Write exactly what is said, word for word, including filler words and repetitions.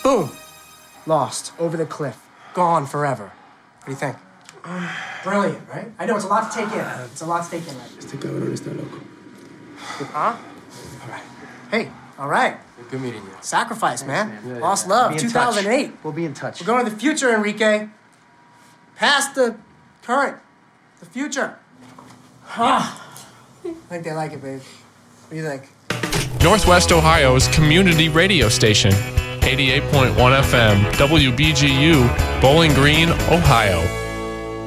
Boom. Lost. Over the cliff. Gone forever. What do you think? Brilliant, right? I know it's a lot to take in. It's a lot to take in, right? Este cabrón está loco. Huh? All right. Hey, all right. Good meeting you. Sacrifice, man. man. Yeah, Lost yeah. love, Be in two thousand eight. touch. We'll be in touch. We're going to the future, Enrique. Past the current. The future. Ah. I think they like it, babe. What do you think? Northwest Ohio's community radio station, eighty-eight point one F M, W B G U, Bowling Green, Ohio.